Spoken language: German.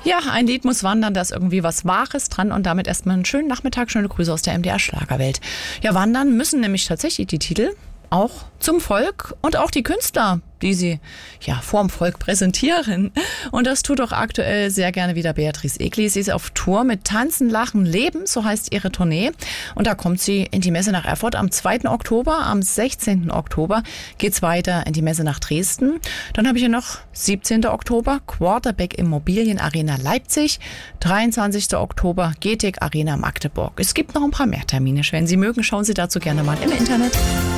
Ja, ein Lied muss wandern, da ist irgendwie was Wahres dran und damit erstmal einen schönen Nachmittag, schöne Grüße aus der MDR Schlagerwelt. Ja, wandern müssen nämlich tatsächlich die Titel auch zum Volk und auch die Künstler, die sie ja vorm Volk präsentieren. Und das tut auch aktuell sehr gerne wieder Beatrice Egli. Sie ist auf Tour mit Tanzen, Lachen, Leben, so heißt ihre Tournee. Und da kommt sie in die Messe nach Erfurt am 2. Oktober. Am 16. Oktober geht's weiter in die Messe nach Dresden. Dann habe ich hier noch 17. Oktober, Quarterback Immobilien Arena Leipzig. 23. Oktober, GTEC Arena Magdeburg. Es gibt noch ein paar mehr Termine. Wenn Sie mögen, schauen Sie dazu gerne mal im Internet.